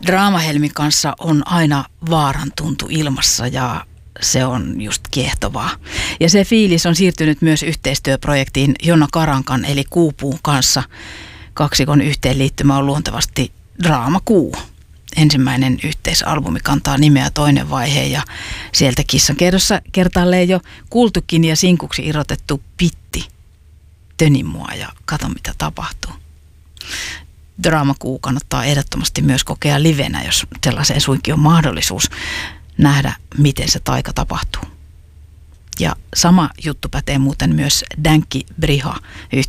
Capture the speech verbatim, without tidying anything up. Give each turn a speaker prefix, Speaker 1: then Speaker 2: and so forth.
Speaker 1: Draamahelmin kanssa on aina vaaran tuntu ilmassa ja se on just kiehtovaa. Ja se fiilis on siirtynyt myös yhteistyöprojektiin Jonna Karankan eli Kuupuun kanssa. Kaksikon yhteenliittymä on luontevasti Draama Kuu. Ensimmäinen yhteisalbumi kantaa nimeä Toinen vaihe ja sieltä Kissan kerrossa kertaalleen jo kuultukin ja sinkuksi irrotettu Pitti. Töni mua ja kato mitä tapahtuu. Draama Kuu kannattaa ehdottomasti myös kokea livenä, jos sellaiseen suinkin on mahdollisuus nähdä, miten se taika tapahtuu. Ja sama juttu pätee muuten myös Dänki Briha